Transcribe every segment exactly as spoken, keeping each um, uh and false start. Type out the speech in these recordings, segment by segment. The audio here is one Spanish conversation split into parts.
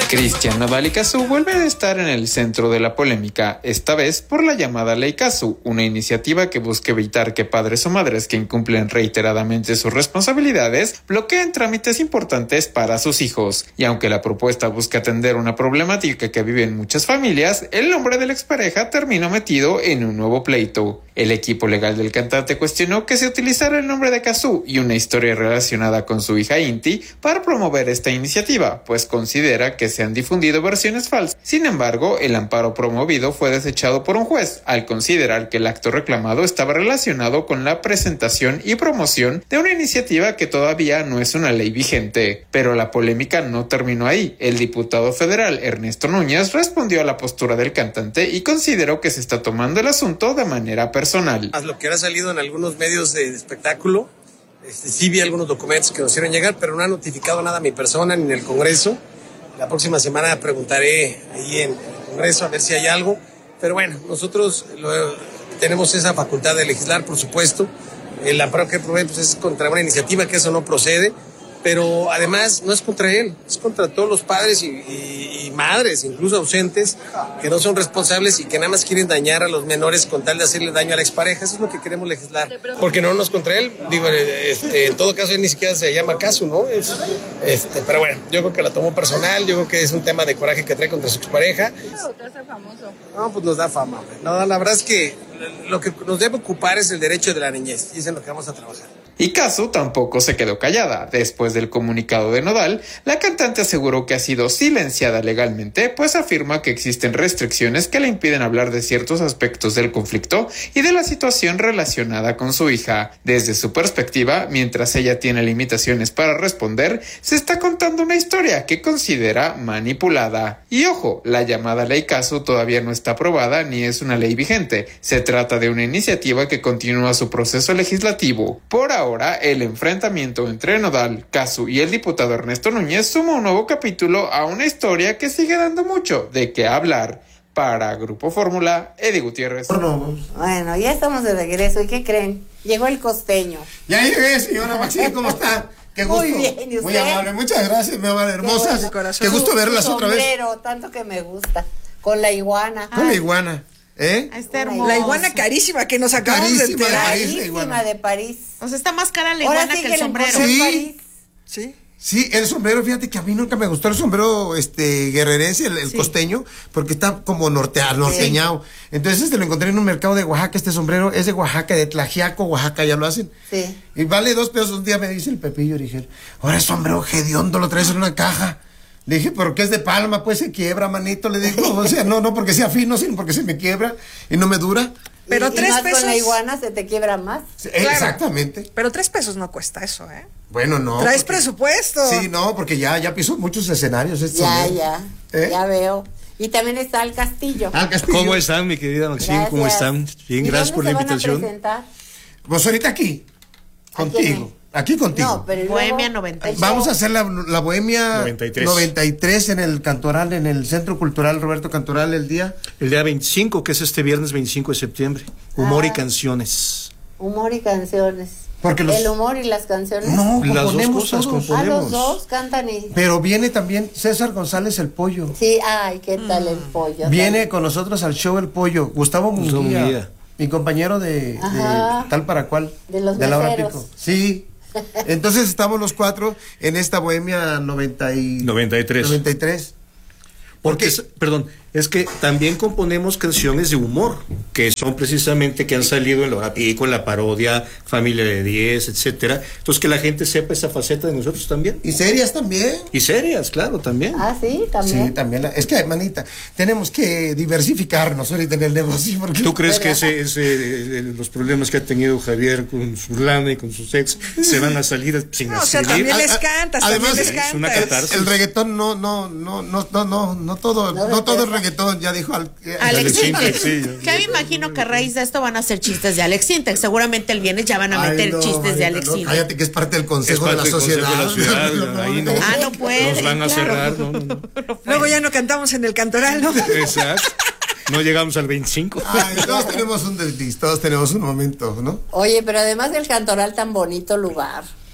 Cristian Nodal y Cazzu vuelven a estar en el centro de la polémica, esta vez por la llamada Ley Cazzu, una iniciativa que busca evitar que padres o madres que incumplen reiteradamente sus responsabilidades bloqueen trámites importantes para sus hijos. Y aunque la propuesta busca atender una problemática que viven muchas familias, el nombre de la expareja terminó metido en un nuevo pleito. El equipo legal del cantante cuestionó que se utilizara el nombre de Cazzu y una historia relacionada con su hija Inti para promover esta iniciativa, pues considera que se han difundido versiones falsas. Sin embargo, el amparo promovido fue desechado por un juez, al considerar que el acto reclamado estaba relacionado con la presentación y promoción de una iniciativa que todavía no es una ley vigente. Pero la polémica no terminó ahí. El diputado federal Ernesto Núñez respondió a la postura del cantante y consideró que se está tomando el asunto de manera personal. Lo que ha salido en algunos medios de espectáculo, este, sí vi algunos documentos que nos hicieron llegar, pero no ha notificado nada a mi persona ni en el Congreso. La próxima semana preguntaré ahí en el Congreso a ver si hay algo. Pero bueno, nosotros lo, tenemos esa facultad de legislar, por supuesto. El amparo que promovemos es contra una iniciativa, que eso no procede. Pero además no es contra él, es contra todos los padres y, y, y madres, incluso ausentes, que no son responsables y que nada más quieren dañar a los menores con tal de hacerle daño a la expareja. Eso es lo que queremos legislar. Porque no nos contra él, digo, este, en todo caso él ni siquiera se llama Cazzu, ¿no? Es, este, pero bueno, yo creo que la tomó personal, yo creo que es un tema de coraje que trae contra su expareja. Famoso. No, pues nos da fama. No, la verdad es que lo que nos debe ocupar es el derecho de la niñez y es en lo que vamos a trabajar. Y Cazzu tampoco se quedó callada. Después del comunicado de Nodal, la cantante aseguró que ha sido silenciada legalmente, pues afirma que existen restricciones que le impiden hablar de ciertos aspectos del conflicto y de la situación relacionada con su hija. Desde su perspectiva, mientras ella tiene limitaciones para responder, se está contando una historia que considera manipulada. Y ojo, la llamada Ley Cazzu todavía no está aprobada ni es una ley vigente. Se trata de una iniciativa que continúa su proceso legislativo. Por ahora, Ahora, el enfrentamiento entre Nodal, Cazzu y el diputado Ernesto Núñez suma un nuevo capítulo a una historia que sigue dando mucho de qué hablar. Para Grupo Fórmula, Eddie Gutiérrez. Bueno, ya estamos de regreso. ¿Y qué creen? Llegó el costeño. Ya llegué, señora Maxine, ¿cómo está? Qué gusto. Muy bien, ¿y usted? Muy amable, muchas gracias, mi amable, hermosas. Qué, bueno, Qué gusto su, verlas su otra vez. Tanto que me gusta. Con la iguana. Con la iguana. ¿Eh? Está hermosa. La iguana carísima que nos acabamos carísima de enterar. París, Carísima de París. O sea, está más cara la iguana sí que, que el sombrero. Sí. Sí. Sí, el sombrero, fíjate que a mí nunca me gustó el sombrero este guerrerense, el, el sí. costeño, porque está como norteado, norteñado. Sí. Entonces este lo encontré en un mercado de Oaxaca, este sombrero es de Oaxaca, de Tlaxiaco, Oaxaca, ya lo hacen. Sí. Y vale dos pesos. Un día me dice el Pepillo, dije, ahora es sombrero hediondo, lo traes en una caja. Le dije, pero que es de palma, pues se quiebra, manito. Le digo, o sea, no, no porque sea fino, sino porque se me quiebra y no me dura. Pero y, tres y más pesos. Con la iguana se te quiebra más. Sí, claro. Exactamente. Pero tres pesos no cuesta eso, ¿eh? Bueno, no. Traes porque, presupuesto. Sí, no, porque ya, ya pisó muchos escenarios. Este ya, sombrero. ya. ¿Eh? Ya veo. Y también está el castillo. Al castillo. ¿Cómo están, mi querida Maxine? Gracias. ¿Cómo están? Bien, gracias por la invitación. ¿Dónde se van a presentar? Pues ahorita aquí, contigo. Aquí contigo. No, pero Bohemia noventa y tres. Vamos a hacer la, la Bohemia noventa y tres. noventa y tres en el Cantoral, en el Centro Cultural Roberto Cantoral, el día. El día veinticinco, que es este viernes veinticinco de septiembre. Humor ah. y canciones. Humor y canciones. Porque los... El humor y las canciones. No, las dos cosas todos. componemos. Ah, los dos cantan y... Pero viene también César González el Pollo. Sí, ay, ¿qué tal mm. el Pollo? Viene también con nosotros al show el Pollo. Gustavo Munguía, Munguía. Mi compañero de, de tal para cual. De los de Laura meseros. Pico. Sí. Entonces estamos los cuatro en esta Bohemia noventa y... noventa y tres. noventa y tres. Porque, es, perdón, es que también componemos canciones de humor, que son precisamente que han salido en Laura Pico, en la parodia, Familia de diez, etcétera. Entonces que la gente sepa esa faceta de nosotros también. Y serias también. Y serias, claro, también. Ah, sí, también. Sí, también. Es que, hermanita, tenemos que diversificarnos ahorita en el negocio. Porque... ¿Tú crees que ese, ese, los problemas que ha tenido Javier con su lana y con sus ex se van a salir sin no, o sea, también les cantas, además, también les cantas. Es una catarsis. El reggaetón no, no, no, no, no, no, no todo, no, no todo es reggaetón, ya dijo al, Alex Sintek. Sí, yo me imagino que a raíz de esto van a hacer chistes de Alex Sintek. Seguramente el viernes ya van a meter Ay, no, chistes de Alex Sintek. No, cállate que es parte del consejo de la sociedad. De la ciudad, no, no, ahí no, ah, no puede. Nos van a claro. cerrar. No, no, no. Luego ya no cantamos en el Cantoral, ¿no? Exacto. No llegamos al veinticinco. Ay, todos tenemos un desliz, todos tenemos un momento, ¿no? Oye, pero además del Cantoral, tan bonito lugar.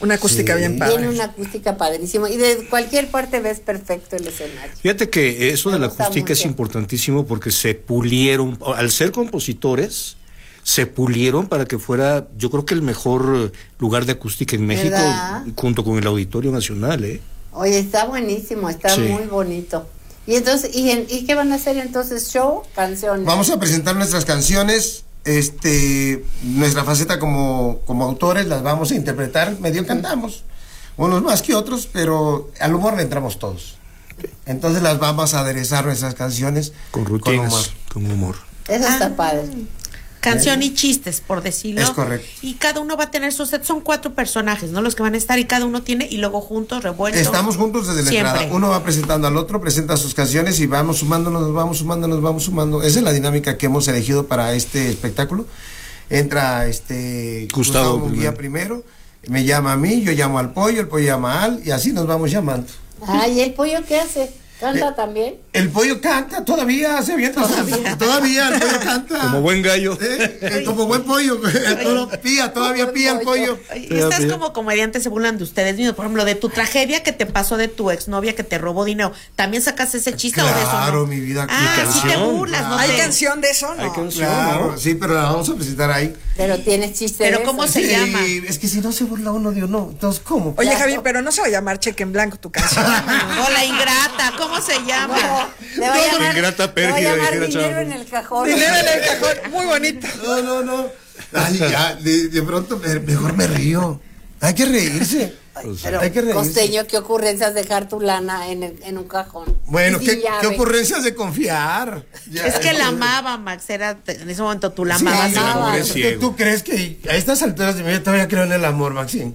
Una acústica Sí. bien padre. Tiene una acústica padrísima y de cualquier parte ves perfecto el escenario. Fíjate que eso Me de la gusta acústica es mucho. importantísimo porque se pulieron, al ser compositores, se pulieron para que fuera, yo creo que el mejor lugar de acústica en México, ¿Verdad? junto con el Auditorio Nacional, ¿eh? Oye, está buenísimo, está Sí. muy bonito. Y entonces, ¿y, en- ¿y qué van a hacer entonces? ¿Show? ¿Canciones? Vamos a presentar nuestras canciones, este, nuestra faceta como, como autores, las vamos a interpretar, medio cantamos, unos más que otros, pero al humor le entramos todos. Entonces las vamos a aderezar nuestras canciones Con humor. rutinas, con humor. Eso Ah. está padre. Canción y chistes, por decirlo. Es correcto. Y cada uno va a tener su set. Son cuatro personajes, ¿no? Los que van a estar y cada uno tiene y luego juntos, revueltos. Estamos juntos desde la Siempre. entrada. Uno va presentando al otro, presenta sus canciones y vamos sumándonos, nos vamos sumando, nos vamos sumando. Esa es la dinámica que hemos elegido para este espectáculo. Entra este Gustavo Munguía primero, me llama a mí, yo llamo al pollo, el pollo llama a Al y así nos vamos llamando. Ay, ¿y el pollo qué hace? ¿Canta también? El pollo canta, todavía se avienta. Todavía, todavía el pollo canta. Como buen gallo. Eh, eh, como buen pollo. Todo pía, todavía pía el pollo. Oye, Ya, Estas ya. como comediantes se burlan de ustedes mismos. Por ejemplo, de tu tragedia que te pasó de tu exnovia que te robó dinero. ¿También sacas ese chiste o de eso? Claro, no? mi vida. Ah, Mi sí te canción. burlas, ¿no? ¿Hay te- canción de eso? No. Hay canción, Claro, ¿no? sí, pero la vamos a presentar ahí. Pero tienes chiste Pero de ¿cómo eso. se Sí, llama? Es que si no se burla uno de uno, entonces ¿cómo? Oye, Claro. Javi, pero no se va a llamar Cheque en Blanco tu canción. Hola, ingrata, ¿cómo se llama? No, le va a llamar, Ingrata le va a pérfida, llamar dijera dinero Chavo. en el cajón. Dinero en el cajón, muy bonito. No, no, no. Ay, ya, de, de pronto me- mejor me río. Hay que reírse. Pero, Hay que reírse. costeño, ¿qué ocurrencias dejar tu lana en, el- en un cajón? Bueno, Y ¿qué, sin llave. qué ocurrencias de confiar? Ya, Es que la entonces- amaba, Max. Era, en ese momento tú la Sí, amabas. el amor es ¿tú- ciego. ¿Tú crees que a estas alturas de mi vida todavía creo en el amor, Maxine?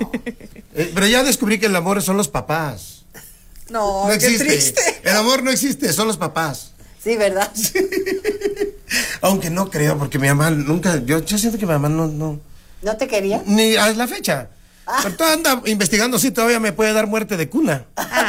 Eh, pero ya descubrí que el amor son los papás. No, No qué existe. triste. El amor no existe, son los papás. Sí, ¿verdad? Aunque no creo, porque mi mamá nunca, yo, yo siento que mi mamá no, no, ¿No te quería? ni a la fecha. Ah. Pero todo anda investigando si todavía me puede dar muerte de cuna.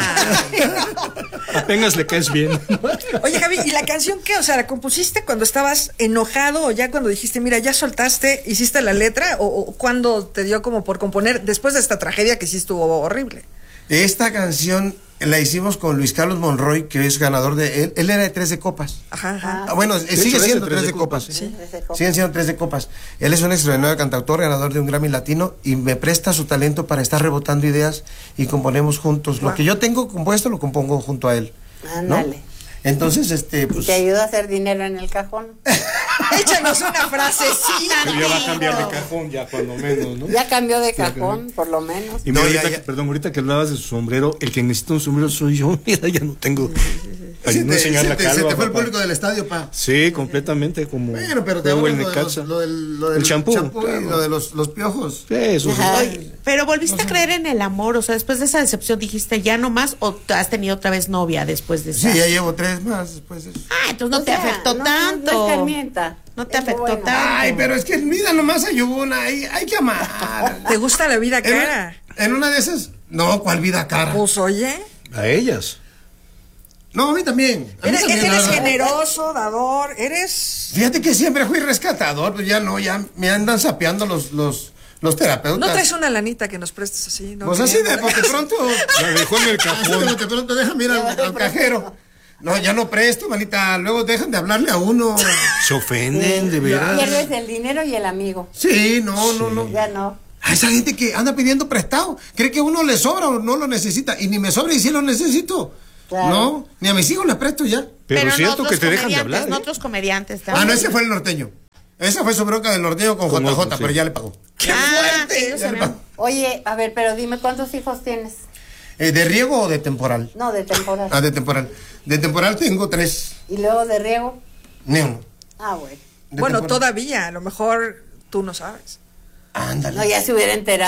Apenas le caes bien. Oye, Javi, ¿y la canción qué? O sea, ¿la compusiste cuando estabas enojado o ya cuando dijiste, mira, ya soltaste, hiciste la letra? ¿O, o cuándo te dio como por componer después de esta tragedia que sí estuvo horrible? Esta canción la hicimos con Luis Carlos Monroy, que es ganador de él. Él era de Tres de Copas. Ajá, ajá. Ah, bueno, eh, hecho, sigue es de siendo Tres Tres de de Copas. Copas, sí. Tres de Copas. Siguen siendo Tres de Copas. Él es un extraordinario cantautor, ganador de un Grammy Latino y me presta su talento para estar rebotando ideas y componemos juntos. Lo que yo tengo compuesto lo compongo junto a él. ¿no? Ándale. Entonces, este, pues. ¿Te ayuda a hacer dinero en el cajón? Échanos una frasecita. Pero ya va a cambiar de cajón, ya cuando menos, ¿no? Ya cambió de cajón, por lo menos. Y mira, No, ya, ahorita, ya. que- perdón, ahorita que hablabas de su sombrero, el que necesita un sombrero soy yo. Mira, ya no tengo. Para Se no te, enseñar se la te- se calva, te fue el papá. público del estadio, pa. Sí, completamente como. Bueno, pero te como hablo el lo, de los- Necaxa. lo del, lo del El champú, y claro. lo de los, los piojos. Sí, eso sí. Ajá. Oye, pero volviste a creer en el amor, o sea, después de esa decepción dijiste ya no más o has tenido otra vez novia después de esa. Sí, ya llevo tres más después de eso. Ah, entonces no O te sea, afectó no, tanto. No, no escarmienta. No te Es afectó bueno. tanto. Ay, pero es que en vida nomás hay una, hay, hay que amar. ¿Te gusta la vida En cara? una, en una de esas, no, ¿cuál vida cara? Pues oye, A ellas. No, a mí también. A mí eres, también, la eres verdad. generoso, dador, eres... Fíjate que siempre fui rescatador, pues ya no, ya me andan sapeando los, los, los terapeutas. ¿No traes una lanita que nos prestes así? ¿No? Pues así de bote pronto. La dejó en el Así de cajón. bote pronto, déjame ir al, al cajero. No, ya no presto, manita. Luego dejan de hablarle a uno. Se ofenden, de veras. Pierdes el dinero y el amigo. Sí, no, no, no. Ya no. A esa gente que anda pidiendo prestado, cree que uno le sobra o no lo necesita. Y ni me sobra y sí lo necesito. Claro. No, ni a mis hijos les presto ya. Pero es cierto nosotros que te dejan de comediantes, hablar. ¿eh? Nosotros comediantes Ah, también. no, ese fue el norteño. Esa fue su bronca del norteño con Con J J, otro, sí. pero ya le pagó. Ah, ellos Ya se le ven. pagó. Oye, a ver, pero dime, ¿cuántos hijos tienes? Eh, ¿De riego o de temporal? No, de temporada. Ah, de temporal. De temporal tengo tres. Y luego de riego. Ni uno. Ah, bueno. De Bueno, temporal. todavía, a lo mejor tú no sabes. Ándale. No, ya se hubiera enterado.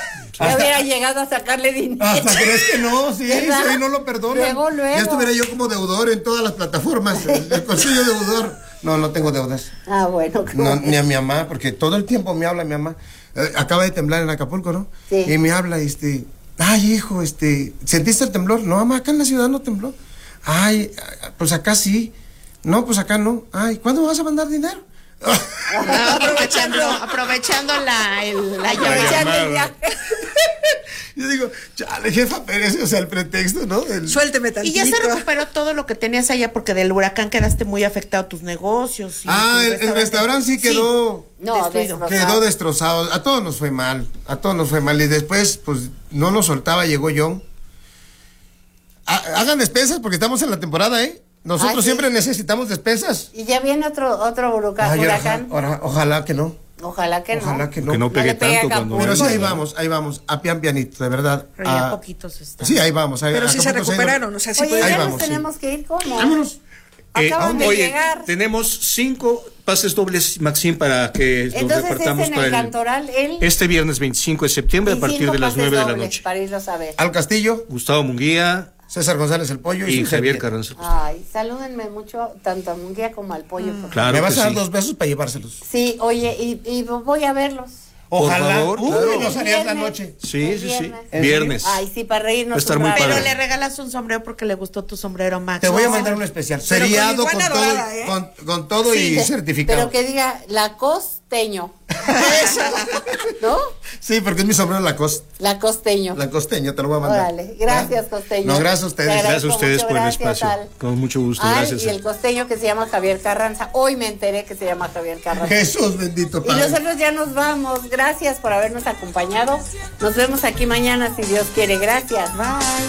Ya hubiera llegado a sacarle dinero. Hasta crees que no, sí, ¿Verdad? sí, no lo perdonan. Luego, luego. Ya estuviera yo como deudor en todas las plataformas. El, el consejo deudor. No, no tengo deudas. Ah, bueno. qué No, bueno. ni a mi mamá, porque todo el tiempo me habla mi mamá. Eh, acaba de temblar en Acapulco, ¿no? Sí. Y me habla, este, ay, hijo, este, ¿sentiste el temblor? No, mamá, acá en la ciudad no tembló. Ay, pues acá sí. No, pues acá no. Ay, ¿cuándo vas a mandar dinero? Ah, aprovechando, aprovechando la, el- la llamada. Aprovechando el llamada. viaje. Yo digo, chale, jefa Pérez, o sea, el pretexto, ¿no? El... Suélteme tantito. Y ya se recuperó todo lo que tenías allá porque del huracán quedaste muy afectado tus negocios. Y ah, tu el, el restaurante sí quedó... No, destruido. destrozado. Quedó destrozado. A todos nos fue mal. A todos nos fue mal. Y después, pues, no nos soltaba, llegó John. Ha- hagan despensas porque estamos en la temporada, ¿eh? Nosotros Ah, ¿sí? siempre necesitamos despensas. Y ya viene otro otro huraca- Ay, huracán. ojalá, ojalá- ojalá que no. Ojalá que no. Ojalá que no. Que no pegue le pegue a tanto cuando. Acapulco. Pero sí, ahí vamos, ahí vamos. A pian pianito, de verdad. Pero ya Ah, poquitos están. sí, ahí vamos. Ahí, Pero sí se Acapulco ha ido- recuperaron, o sea, sí Oye, puede- Ahí ya vamos, nos sí. tenemos que ir, ¿cómo? Vámonos. Eh, Acaban de oye, llegar. tenemos cinco pases dobles, Maxim, para que los Entonces es repartamos en para el el, Cantoral el este viernes veinticinco de septiembre a y partir cinco de las pases nueve de la dobles noche. para irlos a ver. Al Castillo, Gustavo Munguía César González el Pollo y su Javier servilleta. Carranza. Ay, salúdenme mucho tanto a Munguía como al pollo. por favor. Claro Me vas que a dar sí. dos besos para llevárselos. Sí, oye, y, y voy a verlos. Ojalá. favor, Uy, claro. nos harías la Viernes. noche. Sí, El sí, sí. viernes. Viernes. Ay, sí, para reírnos. Va a estar un muy rato. Pero padre. le regalas un sombrero porque le gustó tu sombrero, Max. Te voy a No. mandar un especial. Pero con Seriado con, iguana todo, dorada, ¿eh? con, con todo y Sí, certificado. Pero que diga la costeño. ¿No? Sí, porque es mi sombrero Lacoste. La costeño. La costeño, te lo voy a mandar. Órale, gracias, ¿Ya? costeño. No, gracias a ustedes. Te agradezco Gracias a ustedes mucho, por el gracias, espacio. Al. Con mucho gusto, Al, gracias. Y el costeño que se llama Javier Carranza. Hoy me enteré que se llama Javier Carranza. Jesús bendito Y Padre. nosotros ya nos vamos. Gracias por habernos acompañado. Nos vemos aquí mañana si Dios quiere. Gracias. Bye.